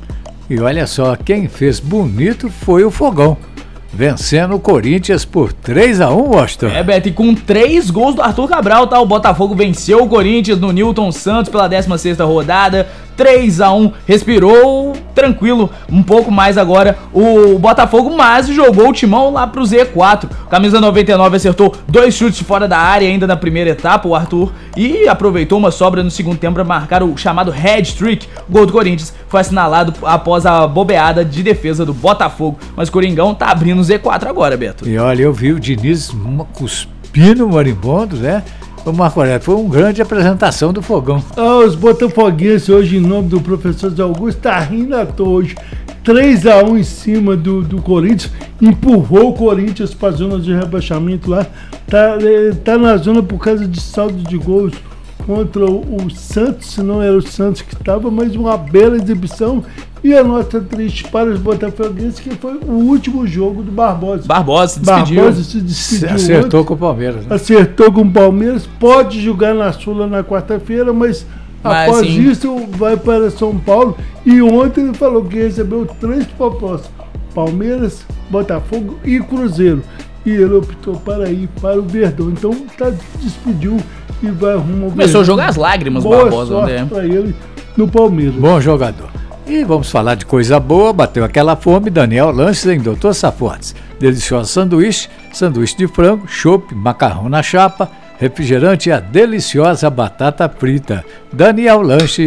E olha só, quem fez bonito foi o Fogão, vencendo o Corinthians por três a um, Washington. É, Beto, e com três gols do Arthur Cabral, tá? O Botafogo venceu o Corinthians no Newton Santos pela décima sexta rodada, três a um, respirou tranquilo um pouco mais agora o Botafogo, mas jogou o timão lá pro Z quatro. Camisa noventa e nove acertou dois chutes fora da área ainda na primeira etapa, o Arthur, e aproveitou uma sobra no segundo tempo para marcar o chamado head-trick. O gol do Corinthians foi assinalado após a bobeada de defesa do Botafogo, mas o Coringão tá abrindo o Z quatro agora, Beto. E olha, eu vi o Diniz cuspindo marimbondo, né? O Marco Aurélio, foi uma grande apresentação do Fogão. Ah, os botafoguenses hoje, em nome do professor Zé Augusto, tá rindo à toa hoje. três a um em cima do, do Corinthians, empurrou o Corinthians para a zona de rebaixamento lá. Tá, tá na zona por causa de saldo de gols contra o, o Santos, se não era o Santos que estava, mas uma bela exibição. E a nota triste para os botafoguenses, que foi o último jogo do Barbosa. Barbosa se despediu. Barbosa se despediu. Acertou antes, com o Palmeiras. Né? Acertou com o Palmeiras. Pode jogar na Sula na quarta-feira, mas, mas após sim. isso vai para São Paulo. E ontem ele falou que recebeu três propostas: Palmeiras, Botafogo e Cruzeiro. E ele optou para ir para o Verdão. Então tá, despediu e vai rumo ao Começou Verdão. a jogar as lágrimas, Boa Barbosa. Sorte né? para ele no Palmeiras. Bom jogador. E vamos falar de coisa boa, bateu aquela fome, Daniel Lanches em doutor Safortes. Delicioso sanduíche, sanduíche de frango, chopp, macarrão na chapa, refrigerante e a deliciosa batata frita. Daniel Lanches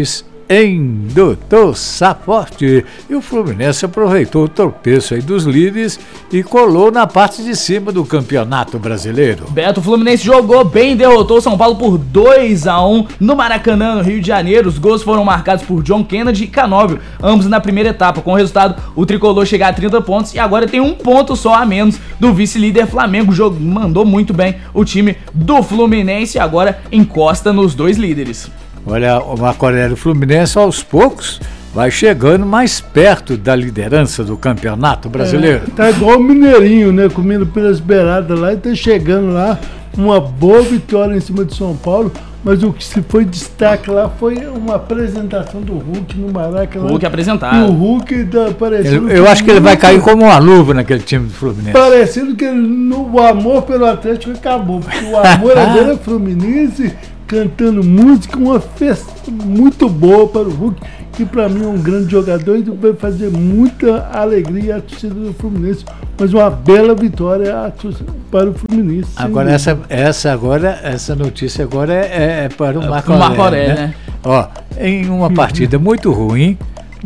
em doutor Saforte. E o Fluminense aproveitou o tropeço aí dos líderes e colou na parte de cima do Campeonato Brasileiro. Beto, o Fluminense jogou bem e derrotou o São Paulo por dois a um no Maracanã, no Rio de Janeiro. Os gols foram marcados por John Kennedy e Canóbio, ambos na primeira etapa. Com o resultado, o tricolor chega a trinta pontos e agora tem um ponto só a menos do vice-líder Flamengo. O jogo mandou muito bem o time do Fluminense e agora encosta nos dois líderes. Olha, o Marco Aurélio, Fluminense aos poucos vai chegando mais perto da liderança do Campeonato Brasileiro. É, tá igual o Mineirinho, né? Comendo pelas beiradas lá e tá chegando lá. Uma boa vitória em cima de São Paulo. Mas o que se foi destaque lá foi uma apresentação do Hulk no Maracanã. O Hulk apresentado. E o Hulk tá parecendo... Ele, eu acho que ele vai cair como uma luva naquele time do Fluminense. Parecendo que ele, no, o amor pelo Atlético acabou. Porque o amor agora é Fluminense, cantando música, uma festa muito boa para o Hulk, que para mim é um grande jogador e vai fazer muita alegria à torcida do Fluminense, mas uma bela vitória para o Fluminense. Agora essa, essa agora essa notícia agora é, é para o é Marco Aurélio, Aurélio, né? né? Ó, em uma partida muito ruim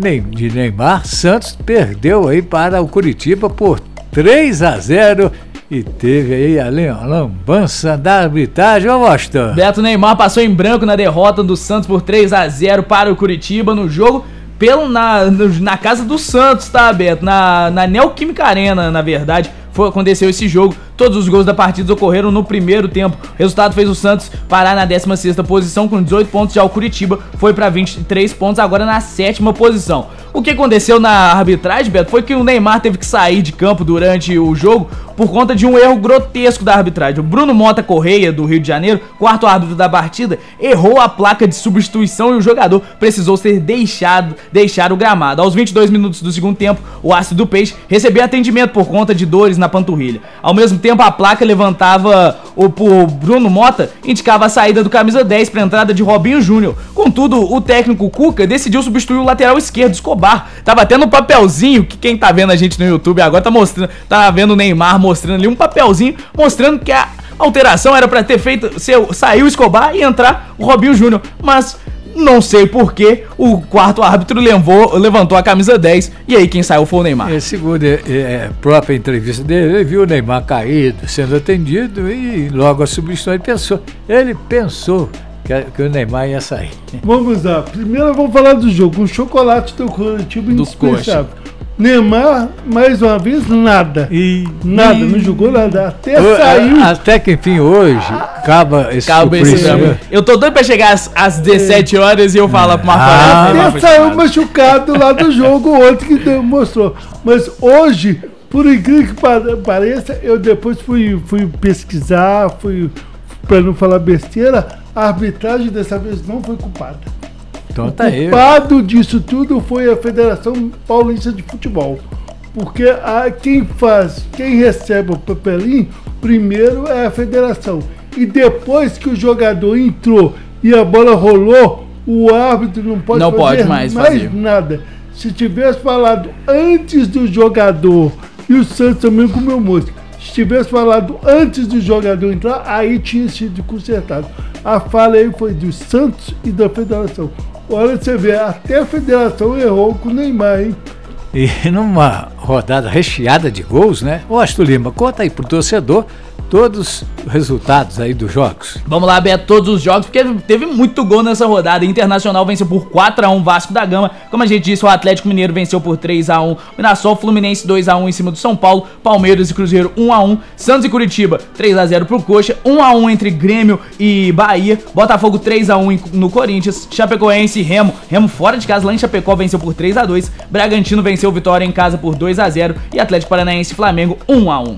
de Neymar, Santos perdeu aí para o Curitiba por três a zero. E teve aí a lambança da arbitragem, ô Washington. Beto, Neymar passou em branco na derrota do Santos por três a zero para o Curitiba no jogo pelo, na, na casa do Santos, tá, Beto? Na, na Neoquímica Arena, na verdade, foi, aconteceu esse jogo. Todos os gols da partida ocorreram no primeiro tempo. O resultado fez o Santos parar na décima sexta posição com dezoito pontos. Já o Curitiba foi para vinte e três pontos, agora na sétima posição. O que aconteceu na arbitragem, Beto, foi que o Neymar teve que sair de campo durante o jogo por conta de um erro grotesco da arbitragem. O Bruno Mota Correia, do Rio de Janeiro, quarto árbitro da partida, errou a placa de substituição e o jogador precisou ser deixado deixar o gramado. Aos vinte e dois minutos do segundo tempo, o Astro do Peixe recebeu atendimento por conta de dores na panturrilha. Ao mesmo tempo, a placa levantava o, o Bruno Mota, indicava a saída do camisa dez para a entrada de Robinho Júnior. Contudo, o técnico Cuca decidiu substituir o lateral esquerdo, Escobar. Tava até no papelzinho, que quem tá vendo a gente no YouTube agora tá mostrando, tá vendo o Neymar mostrando ali um papelzinho, mostrando que a alteração era para ter feito, sair o Escobar e entrar o Robinho Júnior. Mas não sei porquê, o quarto árbitro levou, levantou a camisa dez e aí quem saiu foi o Neymar. É, segundo a é, própria entrevista dele, ele viu o Neymar caído, sendo atendido e logo a substituição ele pensou, ele pensou que, que o Neymar ia sair. Vamos lá, primeiro vamos falar do jogo, um chocolate do Curitiba indispensável. Neymar, mais uma vez, nada. E, nada, e... não jogou nada. Até o, saiu. Até que, enfim, hoje, acaba esse Acaba esse Eu tô doido pra chegar às, às dezessete horas e eu falar pro Marco Aurélio. Ah, até saiu machucado lá do jogo ontem que mostrou. Mas hoje, por incrível que pareça, eu depois fui, fui pesquisar, fui, pra não falar besteira, a arbitragem dessa vez não foi culpada. Então tá o culpado disso tudo foi a Federação Paulista de Futebol, porque a, quem faz, quem recebe o papelinho primeiro é a federação, e depois que o jogador entrou e a bola rolou, o árbitro não pode não fazer pode mais, mais fazer. nada. Se tivesse falado antes do jogador, e o Santos também comeu música, se tivesse falado antes do jogador entrar, aí tinha sido consertado. A falha aí foi do Santos e da federação. Olha, você vê, até a federação errou com o Neymar, hein? E numa rodada recheada de gols, né? Ô, Astro Lima, conta aí pro torcedor todos os resultados aí dos jogos. Vamos lá, Beto, todos os jogos, porque teve muito gol nessa rodada. Internacional venceu por quatro a um Vasco da Gama. Como a gente disse, o Atlético Mineiro venceu por três a um. O Mirassol, Fluminense dois a um em cima do São Paulo. Palmeiras e Cruzeiro um a um. Santos e Curitiba três a zero pro Coxa. um a um entre Grêmio e Bahia. Botafogo três a um no Corinthians. Chapecoense e Remo. Remo fora de casa lá em Chapecó venceu por três a dois. Bragantino venceu Vitória em casa por dois a zero. E Atlético Paranaense e Flamengo um a um.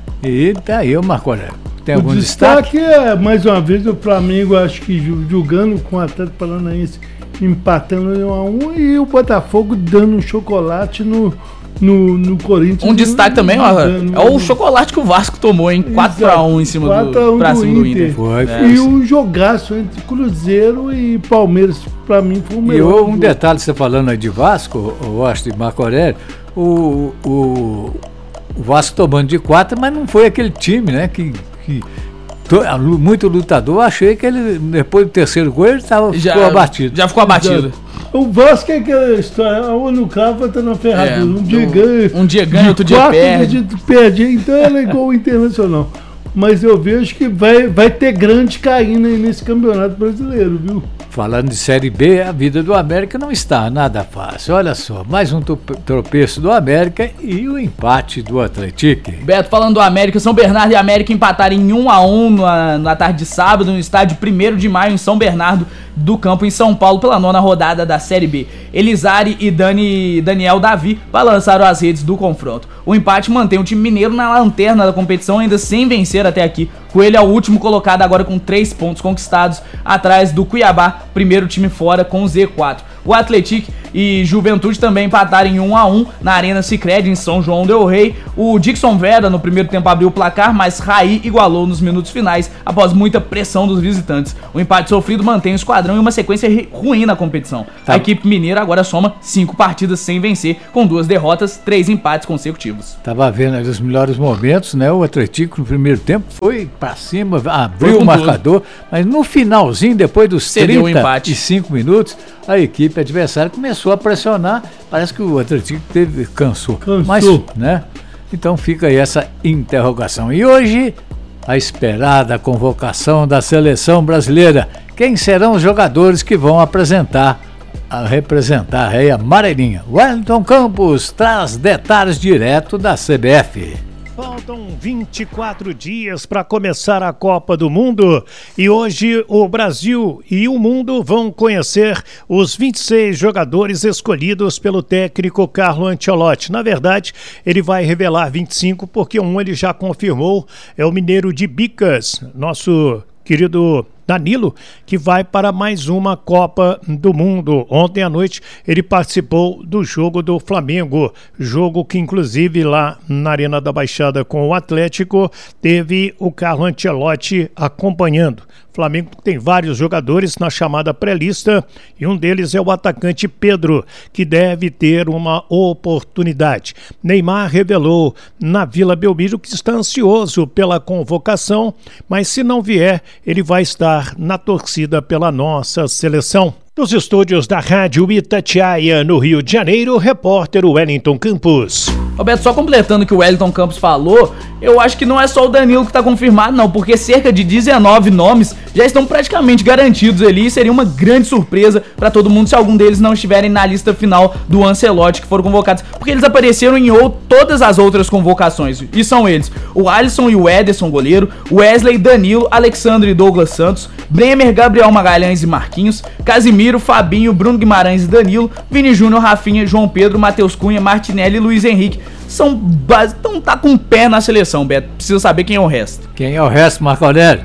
E tá aí o Marco Aurélio. Tem algum o destaque? destaque é, mais uma vez, o Flamengo, acho que jogando com o Atlético Paranaense, empatando um a um, e o Botafogo dando um chocolate no, no, no Corinthians. Um destaque no, também, no, ó, no, é o chocolate que o Vasco tomou, hein? quatro a um em cima do, pra cima do Inter. Foi, é. E um jogaço entre Cruzeiro e Palmeiras, pra mim, foi o melhor. E um detalhe, você falando aí de Vasco, eu acho, de Marco Aurélio, o... o O Vasco tomando de quatro, mas não foi aquele time, né, que, que muito lutador, achei que ele, depois do terceiro gol, ele tava, Já- ficou abatido. já ficou abatido. O Vasco é aquela história, a no cravo tá na ferradura. É, um dia um- ganha. um dia ganha, de outro dia quarta, perde. outro dia perde. Então ela é igual o Internacional. Mas eu vejo que vai, vai ter grande caindo aí nesse campeonato brasileiro, viu? Falando de Série B, a vida do América não está nada fácil. Olha só, mais um trope- tropeço do América e o empate do Atlético. Beto, falando do América, São Bernardo e América empataram em um a um na, na tarde de sábado no estádio primeiro de maio em São Bernardo do Campo, em São Paulo, pela nona rodada da Série B. Elizari e Dani, Daniel Davi balançaram as redes do confronto. O empate mantém o time mineiro na lanterna da competição, ainda sem vencer até aqui. Coelho é o último colocado agora com três pontos conquistados, atrás do Cuiabá, primeiro time fora com Z quatro. O Atlético e Juventude também empataram em um a um na Arena Sicredi em São João del Rei. O Dixon Vera no primeiro tempo abriu o placar, mas Raí igualou nos minutos finais após muita pressão dos visitantes. O empate sofrido mantém o esquadrão em uma sequência ruim na competição. Tá. A equipe mineira agora soma cinco partidas sem vencer, com duas derrotas, três empates consecutivos. Tava vendo ali os melhores momentos, né? O Atlético no primeiro tempo foi pra cima, abriu Foi com o marcador, mas no finalzinho, depois dos Cedeu o trinta empate. e cinco minutos, a equipe adversária começou a pressionar. Parece que o Atlético teve, cansou. Cansou. Mas, né? Então fica aí essa interrogação. E hoje, a esperada convocação da seleção brasileira. Quem serão os jogadores que vão apresentar, a representar aí a amarelinha? Wellington Campos traz detalhes direto da C B F. Faltam vinte e quatro dias para começar a Copa do Mundo e hoje o Brasil e o mundo vão conhecer os vinte e seis jogadores escolhidos pelo técnico Carlo Ancelotti. Na verdade, ele vai revelar vinte e cinco porque um ele já confirmou, é o mineiro de Bicas, nosso querido Danilo, que vai para mais uma Copa do Mundo. Ontem à noite ele participou do jogo do Flamengo, jogo que inclusive lá na Arena da Baixada com o Atlético teve o Carlo Ancelotti acompanhando. O Flamengo tem vários jogadores na chamada pré-lista e um deles é o atacante Pedro, que deve ter uma oportunidade. Neymar revelou na Vila Belmiro que está ansioso pela convocação, mas se não vier, ele vai estar na torcida pela nossa seleção. Dos estúdios da Rádio Itatiaia, no Rio de Janeiro, repórter Wellington Campos. Roberto, só completando o que o Wellington Campos falou, eu acho que não é só o Danilo que está confirmado, não, porque cerca de dezenove nomes já estão praticamente garantidos ali e seria uma grande surpresa para todo mundo se algum deles não estiverem na lista final do Ancelotti, que foram convocados, porque eles apareceram em ou, todas as outras convocações, e são eles, o Alisson e o Ederson, goleiro, Wesley, Danilo, Alexandre e Douglas Santos, Bremer, Gabriel Magalhães e Marquinhos, Casimiro, Fabinho, Bruno Guimarães e Danilo, Vini Júnior, Rafinha, João Pedro, Matheus Cunha, Martinelli e Luiz Henrique. São base... Então tá com o pé na seleção, Beto. Precisa saber quem é o resto. Quem é o resto, Marco Aurélio?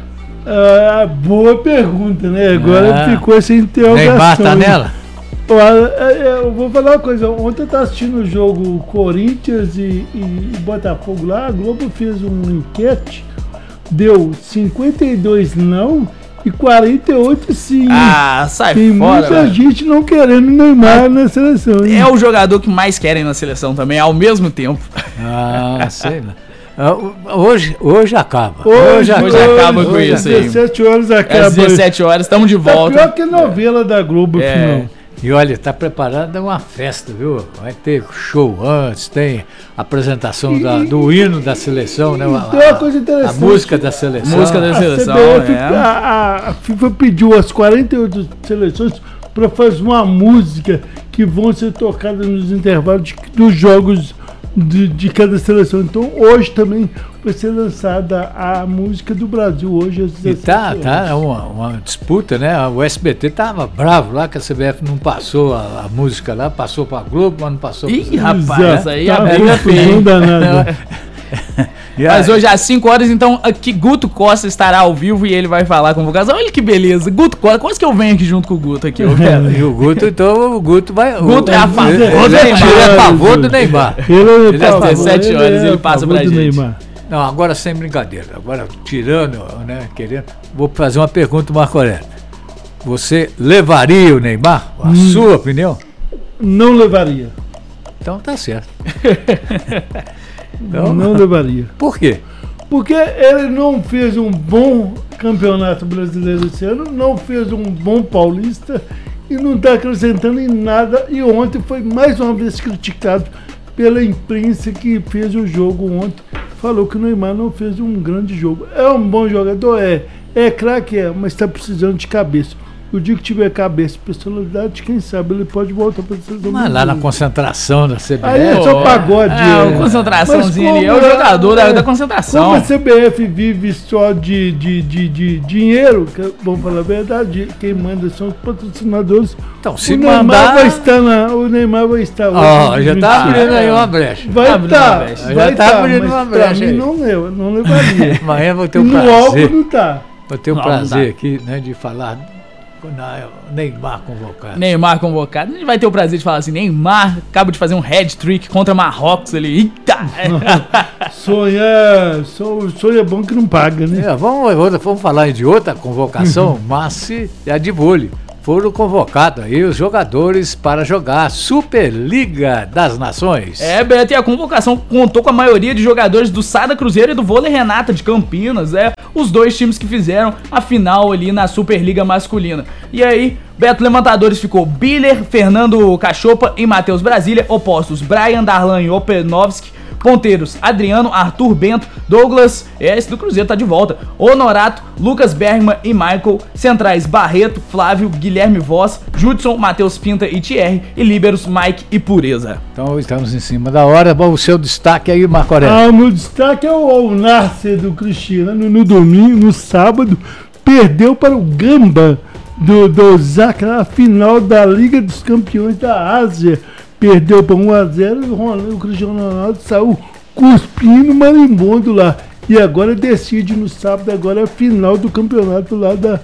Ah, boa pergunta, né? Agora Ah. ficou essa interrogação. Neymar tá aí. nela? Ó, é, eu vou falar uma coisa. Ontem eu tava assistindo o jogo Corinthians e, e, e Botafogo lá. A Globo fez uma enquete. Deu cinquenta e dois não e quarenta e oito sim. Ah, sai Tem fora, muita velho. gente não querendo Neymar na seleção. hein? É o jogador que mais querem na seleção também, ao mesmo tempo. Ah, sei lá. Ah, Hoje, hoje acaba. Hoje, Hoje acaba com hoje, isso às aí. dezessete horas acaba. Às dezessete horas, estamos de Tá volta. pior que novela da Globo, É. final. E olha, tá preparada uma festa, viu? Vai ter show antes, tem apresentação da- do hino da seleção, né? A, Tem uma coisa a interessante. música da seleção. Música da A seleção, C B F, é. a, a- a FIFA pediu as quarenta e oito seleções para fazer uma música que vão ser tocadas nos intervalos de- dos jogos de, de cada seleção. Então hoje também vai ser lançada a música do Brasil, hoje às E dezessete tá, horas. tá é uma, uma disputa, né? O S B T tava bravo lá que a C B F não passou a, a música lá, passou pra Globo, mas não passou Ih, pra... rapaz, Exato. essa aí Tá a briga é confusão feia. hein? danada. E Mas aí- hoje às cinco horas, então, aqui Guto Costa estará ao vivo e ele vai falar a convocação. Olha que beleza, Guto Costa, quase que eu venho aqui junto com o Guto aqui, ô, cara. E o Guto, então, o Guto vai... Guto é a favor ele, do ele, é- Neymar. ele é a favor do Neymar. Ele é Ele é a favor, dezessete ele horas, é ele a passa favor pra do gente. Neymar. Não, agora sem brincadeira. Agora, tirando, né, querendo... Vou fazer uma pergunta, Marco Aurélio. Você levaria o Neymar? A Hum. sua opinião? Não levaria. Então tá certo. Não levaria. Por quê? Porque ele não fez um bom campeonato brasileiro esse ano, não fez um bom paulista e não está acrescentando em nada. E ontem foi mais uma vez criticado pela imprensa que fez o jogo ontem. Falou que o Neymar não fez um grande jogo. É um bom jogador? É. É craque, é, mas está precisando de cabeça. O dia que tiver cabeça e personalidade, quem sabe ele pode voltar para a seleção. Mas lá na concentração da C B F. Aí é só pagode. É, uma concentraçãozinha ali. É o jogador da, da concentração. Como a C B F vive só de, de, de, de dinheiro, que, vamos falar a verdade, quem manda são os patrocinadores. Então, se o Neymar mandar... vai estar na, o Neymar vai estar. Ó, oh, já está abrindo aí uma brecha. Vai estar. Já está abrindo uma brecha. Para mim não, leva, não levaria. Amanhã vou ter o no prazer. No álbum não tá. Vou ter o prazer aqui, né, de falar. Neymar convocado. Neymar convocado. A gente vai ter o prazer de falar assim: Neymar acaba de fazer um hat-trick contra Marrocos ali. Eita! Sonha, sonha é bom que não paga, né? É, vamos, vamos falar de outra convocação, mas é a de vôlei. Foram convocados aí os jogadores para jogar a Superliga das Nações. É, Beto, e a convocação contou com a maioria de jogadores do Sada Cruzeiro e do Vôlei Renata de Campinas, é, os dois times que fizeram a final ali na Superliga masculina. E aí, Beto, levantadores ficou Biller, Fernando Cachopa e Matheus Brasília, opostos Brian Darlan e Openovski, ponteiros Adriano, Arthur Bento, Douglas, esse do Cruzeiro tá de volta, Honorato, Lucas Bergman e Michael, centrais Barreto, Flávio, Guilherme Voss, Judson, Matheus Pinta e Thierry, e líberos Mike e Pureza. Então estamos em cima da hora. Bom, o seu destaque aí, Marco Aurélio. Ah, o meu destaque é o, o Nascer do Cristiano no domingo, no sábado, perdeu para o Gamba do, do Osaka na final da Liga dos Campeões da Ásia. Perdeu por um a zero e o, o Cristiano Ronaldo saiu cuspindo marimbondo lá. E agora decide no sábado, agora é a final do campeonato lá da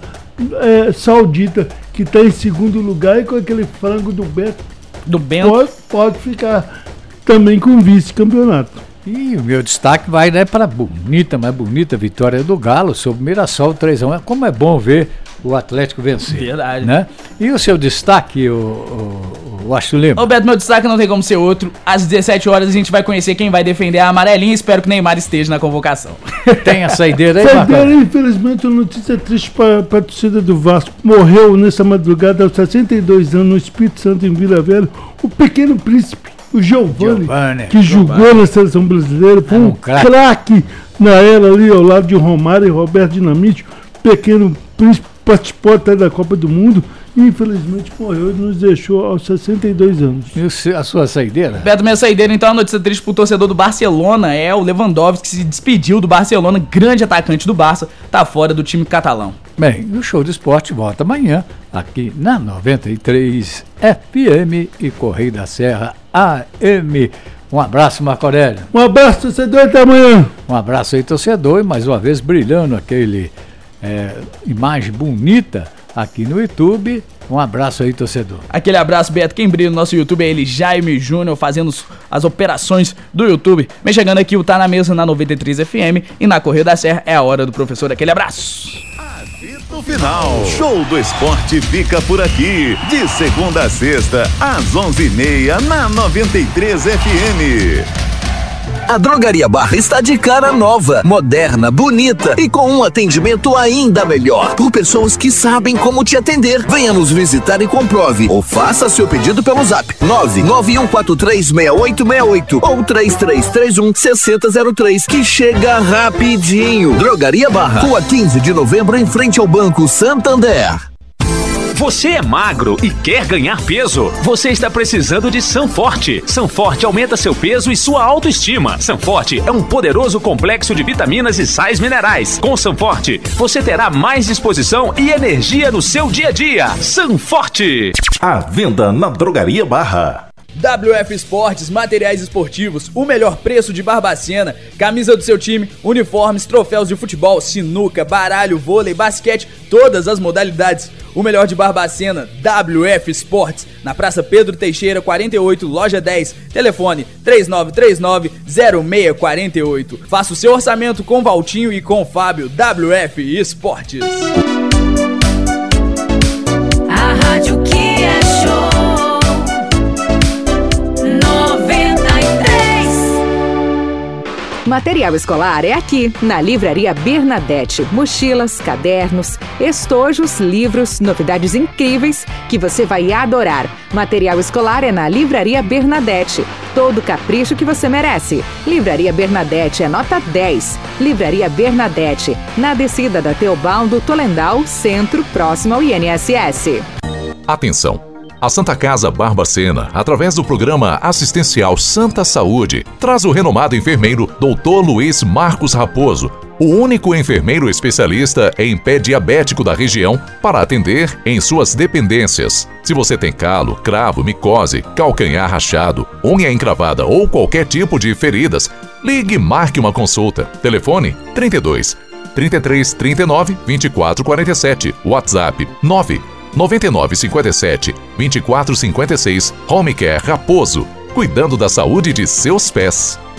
é, Saudita, que está em segundo lugar e com aquele frango do Beto. Do Bento. Pode, pode ficar também com vice-campeonato. E o meu destaque vai, né, para a bonita, mas bonita vitória do Galo sobre o Mirassol três a um. Como é bom ver o Atlético vencer. Verdade. Né? E o seu destaque, o, o, o Astro Lima? Ô Beto, meu destaque não tem como ser outro. Às dezessete horas a gente vai conhecer quem vai defender a amarelinha. Espero que o Neymar esteja na convocação. Tem a saideira aí, Saideira, infelizmente, uma notícia triste para a torcida do Vasco. Morreu nessa madrugada aos sessenta e dois anos no Espírito Santo, em Vila Velha, o pequeno príncipe, o Giovani, Giovani que Giovani. jogou na seleção brasileira, foi um, um craque na era ali ao lado de Romário e Roberto Dinamite. Pequeno príncipe participou até da Copa do Mundo e infelizmente morreu e nos deixou aos sessenta e dois anos. E a sua saideira? Beto, minha saideira, então, a notícia triste pro torcedor do Barcelona é o Lewandowski, que se despediu do Barcelona, grande atacante do Barça, tá fora do time catalão. Bem, o Show do Esporte volta amanhã, aqui na noventa e três F M e Correio da Serra A M. Um abraço, Marco Aurélio. Um abraço, torcedor, até amanhã. Um abraço aí, torcedor, e mais uma vez brilhando aquele é, imagem bonita aqui no YouTube. Um abraço aí, torcedor. Aquele abraço, Beto. Quem brilha no nosso YouTube é ele, Jaime Júnior, fazendo as operações do YouTube. Vem chegando aqui o Tá Na Mesa na noventa e três F M e na Correio da Serra é a hora do professor. Aquele abraço. No final, Show do Esporte fica por aqui. De segunda a sexta, às onze e meia, na noventa e três F M. A Drogaria Barra está de cara nova, moderna, bonita e com um atendimento ainda melhor. Por pessoas que sabem como te atender. Venha nos visitar e comprove. Ou faça seu pedido pelo zap nove nove um quatro três seis oito seis oito ou três três três um seis zero zero três, que chega rapidinho. Drogaria Barra, Rua quinze de novembro, em frente ao Banco Santander. Você é magro e quer ganhar peso? Você está precisando de Sanforte. Sanforte aumenta seu peso e sua autoestima. Sanforte é um poderoso complexo de vitaminas e sais minerais. Com Sanforte, você terá mais disposição e energia no seu dia a dia. Sanforte. À venda na Drogaria Barra. W F Esportes, materiais esportivos, o melhor preço de Barbacena, camisa do seu time, uniformes, troféus de futebol, sinuca, baralho, vôlei, basquete, todas as modalidades. O melhor de Barbacena, W F Esportes, na Praça Pedro Teixeira, quarenta e oito, loja dez, telefone três nove três nove zero seis quatro oito. Faça o seu orçamento com Valtinho e com Fábio. W F Esportes. A rádio que é show. Material escolar é aqui, na Livraria Bernadette. Mochilas, cadernos, estojos, livros, novidades incríveis que você vai adorar. Material escolar é na Livraria Bernadette. Todo capricho que você merece. Livraria Bernadette é nota dez. Livraria Bernadette, na descida da Teobaldo Tolendal, centro, próximo ao I N S S. Atenção! A Santa Casa Barbacena, através do programa assistencial Santa Saúde, traz o renomado enfermeiro doutor Luiz Marcos Raposo, o único enfermeiro especialista em pé diabético da região para atender em suas dependências. Se você tem calo, cravo, micose, calcanhar rachado, unha encravada ou qualquer tipo de feridas, ligue e marque uma consulta. Telefone trinta e dois, trinta e três, trinta e nove, vinte e quatro quarenta e sete, WhatsApp nove noventa e nove, cinquenta e sete, vinte e quatro cinquenta e seis, Home Care Raposo, cuidando da saúde de seus pés.